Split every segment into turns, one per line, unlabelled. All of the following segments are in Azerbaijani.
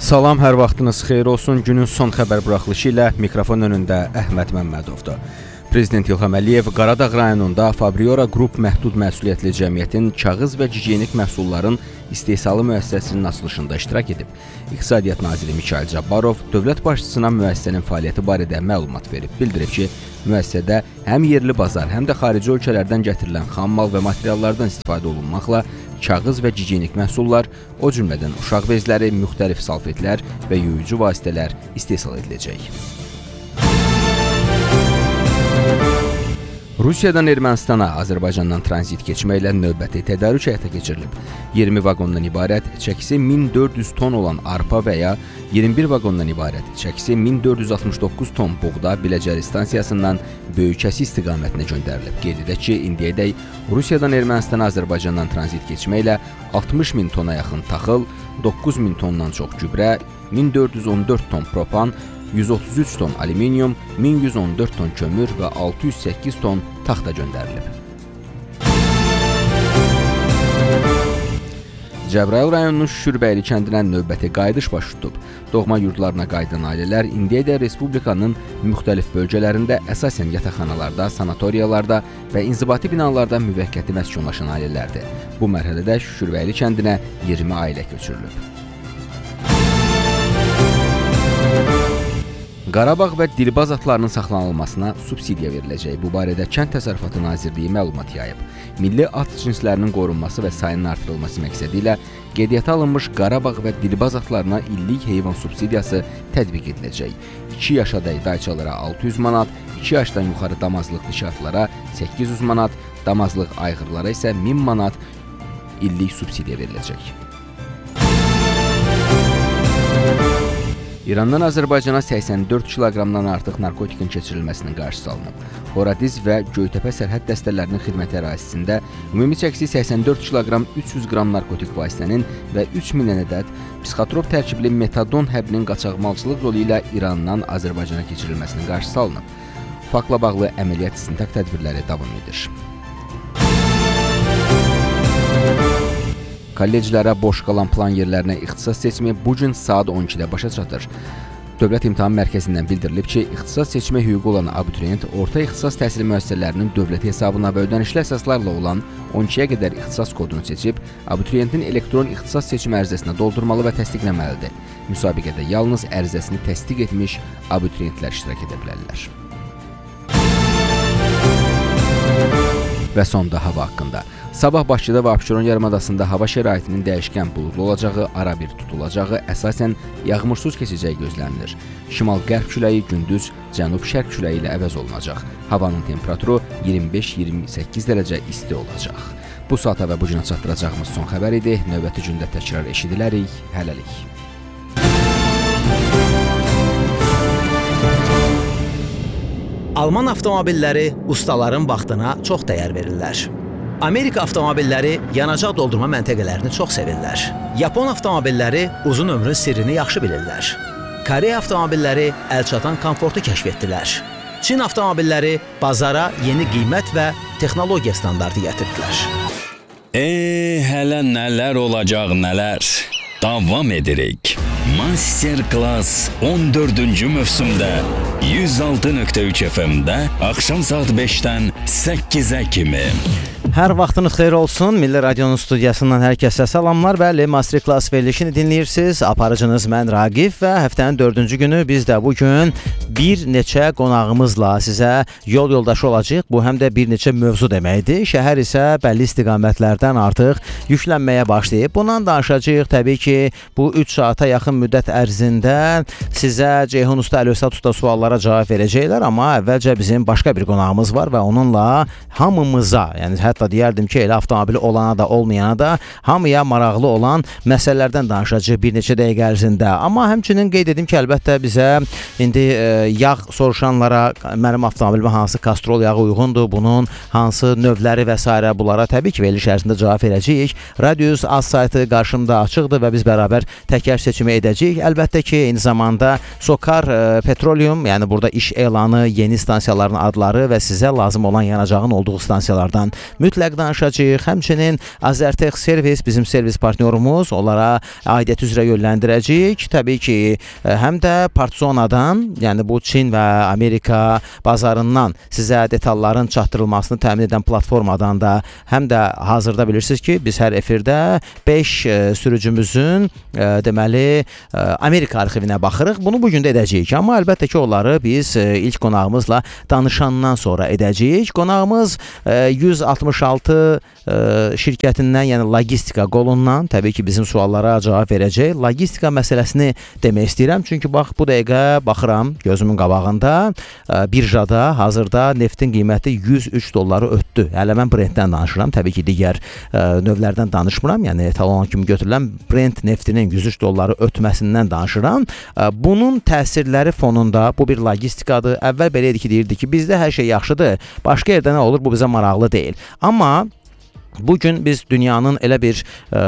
Salam, hər vaxtınız xeyir olsun. Günün son xəbər buraxılışı ilə mikrofon önündə Əhməd Məmmədovdur. Prezident İlham Əliyev Qaradağ rayonunda Fabriora Qrup Məhdud Məsuliyyətli Cəmiyyətin kağız və gigiyenik məhsulların istehsalı müəssisəsinin açılışında iştirak edib. İqtisadiyyat naziri Mikayıl Cabbarov dövlət başçısına müəssisənin fəaliyyəti barədə məlumat verib. Bildirib ki, müəssisədə həm yerli bazar, həm də xarici ölkələrdən gətirilən xam mal və materiallardan istifadə olunmaqla kağız və gigiyenik məhsullar, o cümlədən uşaq bezləri, müxtəlif salfetlər və yuyucu vasitələr istehsal ediləcək. Rusiyadan Ermənistana, Azərbaycandan tranzit keçməklə növbəti tədarük həyata keçirilib. 20 vaqondan ibarət, çəkisi 1400 ton olan arpa və ya 21 vaqondan ibarət, çəkisi 1469 ton buğda Biləcəri stansiyasından Böyükəsi istiqamətinə göndərilib. Qeyd edək ki, indiyədək Rusiyadan Ermənistana, Azərbaycandan tranzit keçməklə 60 min tona yaxın taxıl, 9 min tondan çox gübrə, 1414 ton propan, 133 ton alüminium, 1114 ton kömür və 608 ton taxta göndərilib. Cəbrayıl rayonunun Şüşürbəyli kəndinə növbəti qayıdış baş tutub. Doğma yurdlarına qayıdan ailələr indiyədək Respublikanın müxtəlif bölgələrində əsasən yataqxanalarda, sanatoriyalarda və inzibati binalarda müvəqqəti məskunlaşan ailələrdir. Bu mərhələdə Şüşürbəyli kəndinə 20 ailə köçürülüb. Qarabağ və Dilbaz atlarının saxlanılmasına subsidiya veriləcək. Bu barədə Kənd Təsərrüfatı Nazirliyi məlumat yayıb. Milli at cinslərinin qorunması və sayının artırılması məqsədi ilə qeydiyyata alınmış Qarabağ və Dilbaz atlarına illik heyvan subsidiyası tətbiq ediləcək. 2 yaşadək dayçalara 600 manat, 2 yaşdan yuxarı damazlıq dişi atlara 800 manat, damazlıq ayğırlara isə 1000 manat illik subsidiya veriləcək. İrandan Azərbaycana 84 kiloqramdan artıq narkotikin keçirilməsinin qarşısı alınıb. Horadiz və Göytəpə sərhəd dəstələrinin xidməti ərazisində ümumi çəkisi 84 kiloqram 300 qram narkotik vasitənin və 3000 ədəd psixotrop tərkibli metadon həbinin qaçaqmalçılıq yolu ilə İrandan Azərbaycana keçirilməsinin qarşısı alınıb. Faktla bağlı əməliyyat istintaq tədbirləri davam edir. Kolleclərə boş qalan plan yerlərinə ixtisas seçimi bugün saat 12-də başa çatır. Dövlət İmtahan Mərkəzindən bildirilib ki, ixtisas seçmə hüququ olan abituriyent orta ixtisas təhsili müəssisələrinin dövlət hesabına və ödənişli əsaslarla olan 12-yə qədər ixtisas kodunu seçib, abituriyentin elektron ixtisas seçimi ərizəsini doldurmalı və təsdiqləməlidir. Müsabiqədə yalnız ərizəsini təsdiq etmiş abituriyentlər iştirak edə bilərlər. Və sonda hava haqqında. Sabah Bakıda və Abşeron yarımadasında hava şəraitinin dəyişkən buludlu olacağı, arabir tutulacağı, əsasən yağmursuz keçəcəyi gözlənilir. Şimal-qərb küləyi gündüz cənub-şərq küləyi ilə əvəz olunacaq. Havanın temperaturu 25-28 dərəcə isti olacaq. Bu saata və bu günə çatdıracağımız son xəbər idi. Növbəti gündə təkrar eşidilərik. Hələlik.
Alman avtomobilləri ustaların vaxtına çox dəyər verirlər. Amerika avtomobilləri yanacaq doldurma məntəqələrini çox sevirlər. Yapon avtomobilləri uzun ömrün sirrini yaxşı bilirlər. Koreya avtomobilləri əlçatan komfortu kəşf etdilər. Çin avtomobilləri bazara yeni qiymət və texnologiya standartı gətirdilər.
Hələ nələr olacaq nələr. Davam edirik. Masterclass 14-cü mövsümdə 106.3 FM-də axşam saat 5-dən 8-ə kimi.
Hər vaxtınız xeyir olsun. Milli Radionun studiyasından hər kəsə salamlar. Bəli, Masterclass verilişini dinləyirsiniz. Aparıcınız mən Raqif və həftənin 4-cü günü biz də bugün bir neçə qonağımızla sizə yol yoldaşı olacağıq. Bu həm də bir neçə mövzu deməkdir. Şəhər isə bəlli istiqamətlərdən artıq yüklənməyə başlayıb. Bundan danışacağıq. Təbii ki, bu 3 saata yaxın müddət ərzində sizə Ceyhun Usta, Əlövsat Usta suallara cavab verəcəklər. Amma əvvəlcə bizim başqa bir qonağımız var və onunla hamımıza, yəni hətta deyərdim ki, elə avtomobili olana da, olmayana da hamıya maraqlı olan məsələlərdən danışacağıq bir neçə dəqiqə ərzində. Amma həmçinin qeyd edim ki, əlbəttə bizə indi yağ soruşanlara mənim avtomobilimə hansı kastrol yağı uyğundur, bunun hansı növləri və s. bunlara təbii ki, veriliş ərzində cavab verəcəyik. Radius az saytı qarşımda açıqdır və biz bərabər təkər seçimi edəcəyik. Əlbəttə ki, eyni zamanda Sokar Petroleum, yəni burada iş elanı, yeni stansiyaların adları və sizə lazım olan yanacağın olduğu stansiyalardan mütləq danışacağıq. Həmçinin Azertech Servis bizim servis partnyorumuz, onlara aidiyyət üzrə yönləndirəcəyik. Təbii ki, həm də Partzonadan, yəni bu Çin və Amerika bazarından sizə detalların çatdırılmasını təmin edən platformadan da, həm də hazırda bilirsiniz ki, biz hər efirdə 5 sürücümüzün deməli Amerika arxivinə baxırıq. Bunu bugün də edəcəyik, amma əlbəttə ki, onları biz ilk qonağımızla danışandan sonra edəcəyik. Qonağımız 166 şirkətindən, yəni logistika qolundan təbii ki, bizim suallara cavab verəcək. Logistika məsələsini demək istəyirəm, çünki bax, bu dəqiqə baxıram gözümün qabağında birjada hazırda neftin qiyməti 103 dolları ötdü. Hələ mən Brentdən danışıram, təbii ki, digər növlərdən danışmıram, yəni etalon kimi götürülən Brent neftinin 103 dolları ötməsindən danışıram. Bunun təsirləri fonunda bu bir logistikadır. Əvvəl belə idi ki, deyirdi ki, bizdə hər şey yaxşıdır, başqa yerdə nə olur, bu bizə maraqlı deyil. Amma bugün biz dünyanın elə bir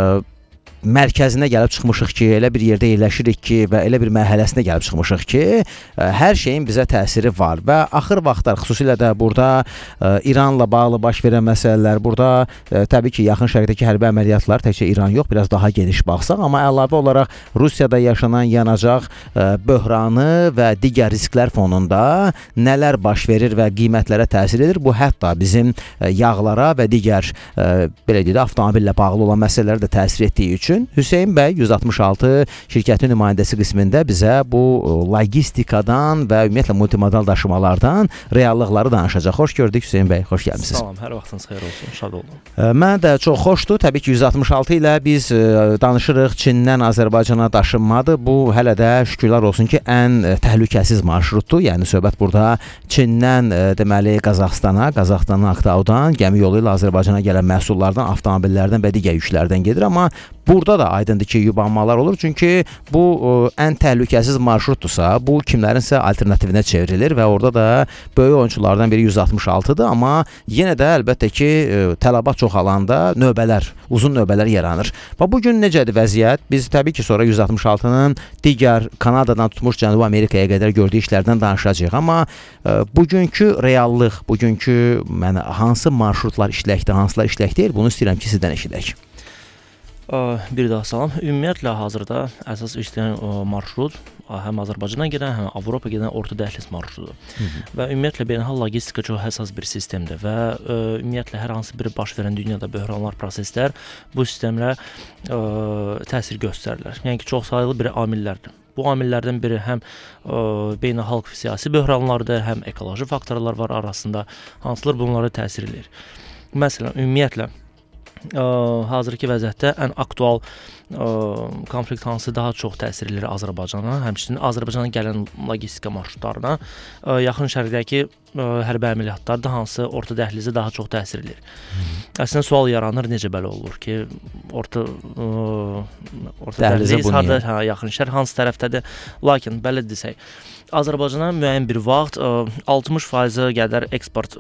mərkəzinə gəlib çıxmışıq ki, elə bir yerdə yerləşirik ki və elə bir mərhələsinə gəlib çıxmışıq ki, hər şeyin bizə təsiri var və axır vaxtlar xüsusilə də burada İranla bağlı baş verən məsələlər, burada təbii ki, yaxın şərqdəki hərbi əməliyyatlar təkcə İran yox, biraz daha geniş baxsaq, amma əlavə olaraq Rusiyada yaşanan yanacaq böhranı və digər risklər fonunda nələr baş verir və qiymətlərə təsir edir. Bu hətta bizim yağlara və digər belə deyək, avtomobillə bağlı olan məsələlərə də təsir etdiyi üçün Hüseyn bəy 166 şirkətin nümayəndəsi qismində bizə bu logistikadan və ümumiyyətlə multimodal daşımalardan reallıqları danışacaq. Xoş gördük Hüseyn bəy, xoş gəlmisiniz.
Salam, hər vaxtınız xeyir olsun, şad olun.
Mən də çox xoşdur. Təbii ki, 166 ilə biz danışırıq. Çindən Azərbaycana daşınmadır. Bu hələ də şükürlər olsun ki, ən təhlükəsiz marşrutdur. Yəni söhbət burada Çindən deməli Qazaxstana, Qazaxstanın Aktaudan gəmi yolu ilə Azərbaycana gələn məhsullardan, avtomobillərdən və digər yüklərdən gedir. Amma burada da aydındır ki, yubanmalar olur. Çünki bu ən təhlükəsiz marşrutdursa, bu kimlərinsə alternativinə çevrilir və orada da böyük oyunçulardan biri 166-dır. Amma yenə də əlbəttə ki, tələbat çoxalanda növbələr, uzun növbələr yaranır. Və bugün necədir vəziyyət? Biz təbii ki, sonra 166-nın digər Kanadadan tutmuş Cənubi Amerikaya qədər gördüyü işlərdən danışacağıq. Amma bugünkü reallıq, bugünkü hansı marşrutlar işləkdir, hansılar işlək deyil, bunu istəyirəm ki, sizdən eşidək.
Bir daha salam. Ümumiyyətlə hazırda əsas işləyən marşrut həm Azərbaycana gedən, həm Avropa gedən orta dəhliz marşrutudur. Və ümumiyyətlə beynəlxalq logistika çox həssas bir sistemdir və ümumiyyətlə hər hansı bir baş verən dünyada böhranlar, proseslər bu sistemlə təsir göstərirlər. Yəni ki, çox sayılı bir amillərdir. Bu amillərdən biri həm beynəlxalq siyasi böhranlardır, həm ekoloji faktorlar var arasında, hansılar bunlara təsir edir. Məsələn, ümumiyyətlə hazırki vəziyyətdə ən aktual konflikt hansı daha çox təsir edir Azərbaycana, həmçinin Azərbaycana gələn logistika marşrutlarına, yaxın şərqdəki hərbi əməliyyatlar da hansı orta dəhlizi daha çox təsir edir. Əslində sual yaranır, necə belə olur ki, orta dəhliz harda, yaxın şərq hansı tərəfdədir, lakin belə desək, Azərbaycana müəyyən bir vaxt 60% qədər eksport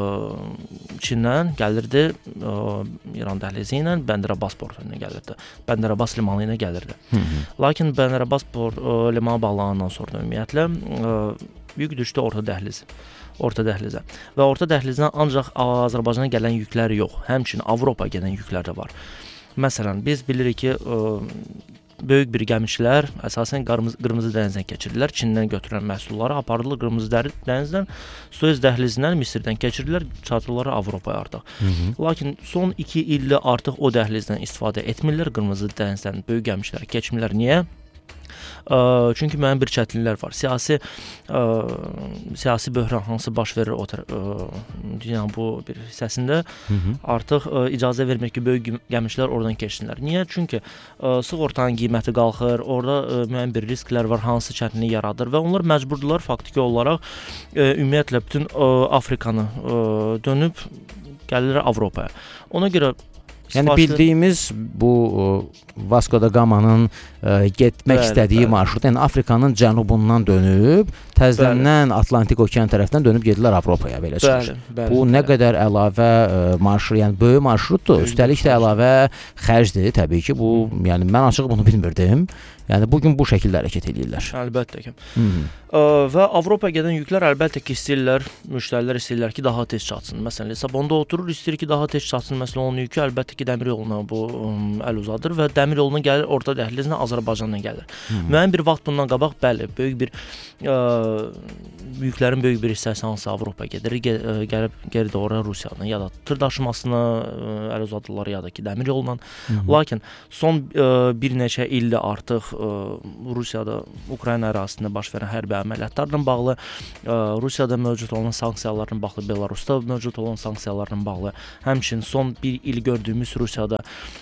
Çindən gəlirdi, İran dəhlizi ilə Bəndər-Abbas portu ilə gəlirdi, Bəndər-Abbas limanı ilə gəlirdi. Lakin Bəndər-Abbas limanı bağlanandan sonra ümumiyyətlə yük düşdü orta dəhlizə və orta dəhlizdən ancaq Azərbaycana gələn yüklər yox, həmçinin Avropa gələn yüklər də var. Məsələn, biz bilirik ki, böyük bir gəmişlər əsasən Qırmızı dənizdən keçirirlər. Çindən götürülən məhsulları aparılır Qırmızı dənizdən, Suez dəhlizindən, Misirdən keçirirlər, çatırlar Avropaya artıq. Lakin son 2 ildə artıq o dəhlizdən istifadə etmirlər, Qırmızı dənizdən böyük gəmişlər keçmirlər. Niyə? Çünki müəyyən bir çətinliklər var. Siyasi böhran hansı baş verir dünyanın bu bir hissəsində artıq icazə vermir ki, böyük gəmişlər oradan keçsinlər. Niyə? Çünki sığortanın qiyməti qalxır, orada müəyyən bir risklər var, hansı çətinlik yaradır və onlar məcburdular faktiki olaraq ümumiyyətlə bütün Afrikanı dönüb gəlirlər Avropaya. Ona görə
Yəni bildiyimiz bu Vasco da Gama'nın getmək istədiyi marşrut, yəni Afrikanın cənubundan dönüb, təzədən Atlantik okean tərəfindən dönüb gedilər Avropaya belə çıxır. Bu nə qədər əlavə marşrut, yəni böyük marşrutdur. Üstəlik də əlavə xərcdir təbii ki. Bu, yəni mən açıq bunu bilmirdim. Yəni bugün bu şəkildə hərəkət edirlər.
Əlbəttə ki. Və Avropaya gedən yüklər əlbəttə ki, istəyirlər, müştərilər istəyirlər ki, daha tez çatsın. Məsələn, Lissabonda oturur, istəyir ki, daha tez çatsın. Məsələn, onun yükü əlbəttə ki, dəmir yoluna bu əl uzadır və dəmir yoluna gəlir, orta dəhlizlə Azərbaycandan gəlir. Müəyyən bir vaxt bundan qabaq, bəli, böyük bir yüklərin böyük bir hissəsi hansı Avropaya gedir, gəlib geri doğru Rusiyadan ya da tır daşımasına əl uzadırlar ya da ki, dəmir yolla. Lakin son bir neçə ildə artıq Rusiyada, Ukrayna ərazisində baş verən hərbi əməliyyatlarla bağlı, Rusiyada mövcud olan sanksiyalarla bağlı, Belarusda mövcud olan sanksiyalarla bağlı, həmçinin son bir il gördüyümüz Rusiyada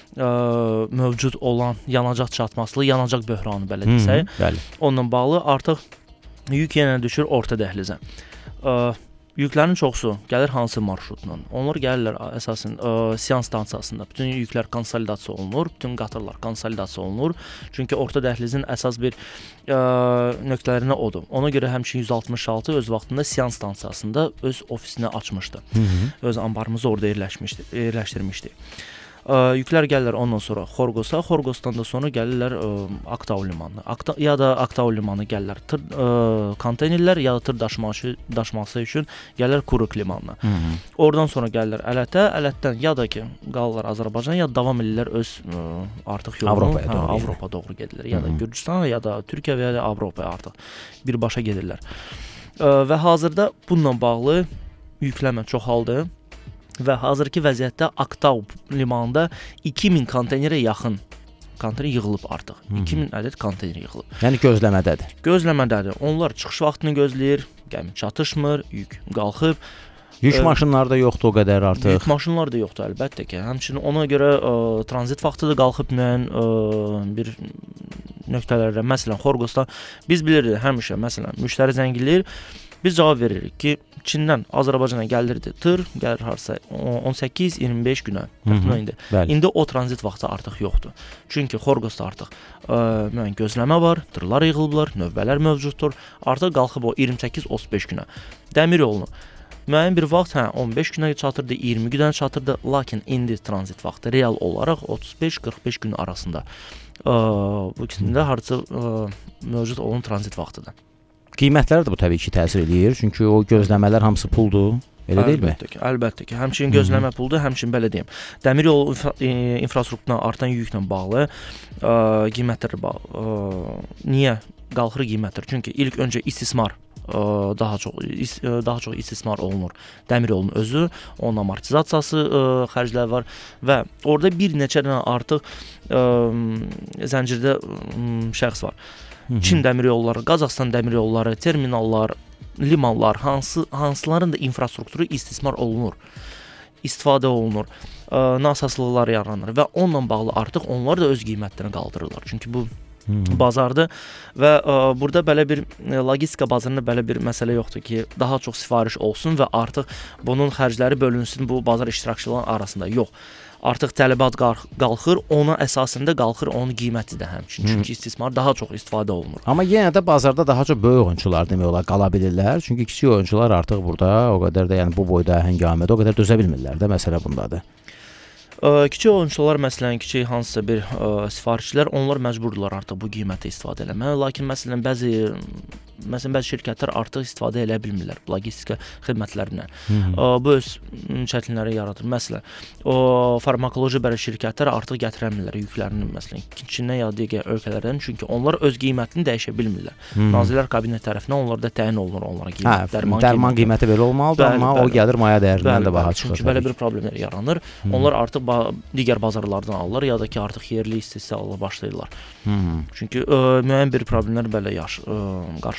mövcud olan yanacaq çatmaslı, yanacaq böhranı belə desək, onunla bağlı artıq yük yenə düşür orta dəhlizə. Yüklərin çoxsu gəlir hansı marşrutla? Onlar gəlirlər əsasən Siyan stansiyasında. Bütün yüklər konsolidasiya olunur, bütün qatarlar konsolidasiya olunur. Çünki orta dəhlizin əsas bir nöqtələrinə odur. Ona görə həmçinin 166 öz vaxtında Siyan stansiyasında öz ofisini açmışdı. Öz anbarımızı orada yerləşdirmişdi. Yüklər gəlirlər ondan sonra Xorgosa, Xorgosdan da sonra gəlirlər Aktau limanına. Ya da Aktau limanı gəlirlər konteynerlər ya da tır daşıması üçün gəlirlər Kuruk limanına. Oradan sonra gəlirlər Ələtə, Ələtdən ya da ki qalırlar Azərbaycan ya da davam edirlər öz artıq yolunu Avropa doğru gedirlər. Ya da Gürcüstan ya da Türkiyə və ya da Avropaya artıq birbaşa gedirlər. Və hazırda bununla bağlı yükləmə çoxaldı. Və hazırki vəziyyətdə Aktau limanında 2000 konteynerə yaxın konteyner yığılıb artıq. 2000 ədəd konteyner yığılıb.
Yəni gözləmədədir.
Gözləmədədir. Onlar çıxış vaxtını gözləyir, gəmi çatışmır, yük qalxıb.
Yük maşınları da yoxdur o qədər artıq.
Yük maşınları da yoxdur əlbəttə ki. Həmçinin ona görə tranzit vaxtı da qalxıb müəyyən bir nöqtələrdə. Məsələn, Xorgosda biz bilirik həmişə, məsələn, müştəri zəngiləyir. Biz cavab veririk ki, Çindən Azərbaycana gəlirdi tır, gəlir harasa 18-25 günə. İndi o tranzit vaxtı artıq yoxdur. Çünki Xorgosda artıq müəyyən gözləmə var, tırlar yığılıblar, növbələr mövcuddur. Artıq qalxıb o 28-35 günə. Dəmir yolunu müəyyən bir vaxt 15 günə çatırdı, 20 günə çatırdı, lakin indi tranzit vaxtı real olaraq 35-45 gün arasında bu ikisində harca mövcud olan tranzit vaxtıdır.
Qiymətlər də bu təbii ki təsir eləyir, çünki o gözləmələr hamısı puldur, elə deyilmi?
Əlbəttə ki. Həmçinin gözləmə puldur, həmçinin belə deyim. Dəmir yolu infrastrukturuna artan yüklə bağlı qiymətlər niyə qalxır qiymətlər? Çünki ilk öncə istismar daha çox istismar olunur. Dəmir yolunun özü, onun amortizasiyası xərcləri var və orada bir neçə dənə artıq zəncirdə şəxs var. Çin dəmir yolları, Qazaxıstan dəmir yolları, terminallar, limanlar, hansıların da infrastrukturu istismar olunur, istifadə olunur, nasazlıqlar yaranır və onunla bağlı artıq onlar da öz qiymətlərini qaldırırlar. Çünki bu bazardır və burada belə bir logistika bazarında belə bir məsələ yoxdur ki, daha çox sifariş olsun və artıq bunun xərcləri bölünsün bu bazar iştirakçılarının arasında. Yox. Artıq tələbat qalxır, ona əsasında qalxır onun qiyməti də həmçinin. Çünki istismar daha çox istifadə olunur.
Amma yenə də bazarda daha çox böyük oyunçular demək olar qala bilirlər. Çünki kiçik oyunçular artıq burada o qədər də yəni bu boyda həngamədə o qədər dözə bilmirlər də, məsələ bundadır.
Kiçik oyunçular, məsələn, kiçik hansısa bir sifarişçilər, onlar məcburdular artıq bu qiymətə istifadə eləməyə. Lakin məsələn bəzi şirkətlər artıq istifadə edə bilmirlər logistika xidmətlərindən. Bu öz çətinlikləri yaradır. Məsələn, farmakoloji belə şirkətlər artıq gətirə bilmirlər yüklərini, məsələn, Çindən ya digər ölkələrdən, çünki onlar öz qiymətini dəyişə bilmirlər. Nazirlər Kabineti tərəfindən onlarda təyin olunur onlara qiymət.
Dərman qiyməti belə olmalıdır, amma o gəlir maya dəyərindən də baha çıxır.
Çünki belə bir problemlər yaranır. Onlar artıq digər bazarlardan alırlar ya da ki artıq yerli istehsalla başlayırlar. Çünki müəyyən bir problemlər belə qarşılaşırlar.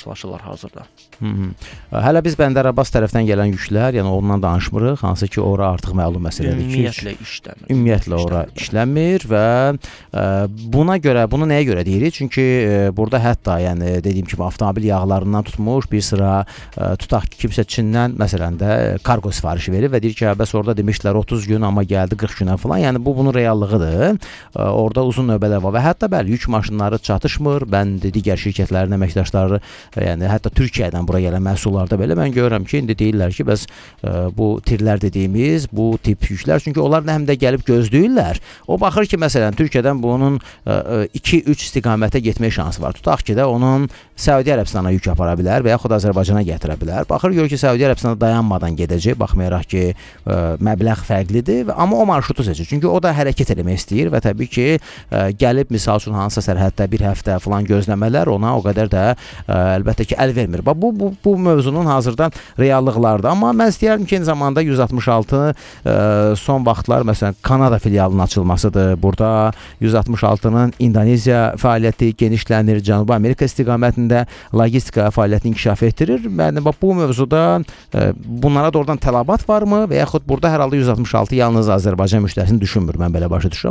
razılaşırlar hazırda.
Hələ biz Bəndər-Abbas tərəfdən gələn yüklər, yəni ondan danışmırıq, hansı ki, ora artıq məlum məsələdir ki,
Ümumiyyətlə işləmir.
Ümumiyyətlə ora işlənmir və buna görə, bunu nəyə görə deyirik? Çünki burada hətta, yəni dediyim kimi avtomobil yağlarından tutmuş bir sıra tutaq ki, kimsə Çindən məsələn də kargo sifarişi verir və deyir ki, bəs orada demişdilər 30 gün, amma gəldi 40 günə falan. Yəni bu bunun reallığıdır. Orada uzun növbələr var və hətta bəli yük maşınları çatışmır. Mən digər şirkətlərin əməkdaşları, yəni hətta Türkiyədən bura gələn məhsullarda belə mən görürəm ki, indi deyirlər ki, bəs bu tirlər dediyimiz bu tip yüklər, çünki onlar həm də gəlib gözləyirlər. O baxır ki, məsələn Türkiyədən bunun 2-3 istiqamətə getmək şansı var. Tutaq ki də onun Səudiyyə Ərəbistana yük apara bilər və yaxud Azərbaycana gətirə bilər. Baxır gör ki, Səudiyyə Ərəbistana dayanmadan gedəcək, baxmayaraq ki, məbləğ fərqlidir, amma o marşrutu seçir. Çünki o da hərəkət etmək istəyir və təbii ki, gəlib misal üçün hansısa sərhəddə bir həftə falan gözləmələr ona o qədər də əlbəttə ki, əl vermir. Bu mövzunun hazırda reallıqlardır. Amma mən istəyərdim ki, eyni zamanda 166 son vaxtlar məsələn Kanada filialının açılmasıdır. Burada 166-nın İndoneziya fəaliyyəti genişlənir, Cənubi Amerika istiqamətində logistika fəaliyyətini inkişaf etdirir. Yəni bu mövzuda bunlara doğrudan tələbat varmı və yaxud burada hər halda 166 yalnız Azərbaycan müştərisini düşünmür, mən belə başa düşürəm.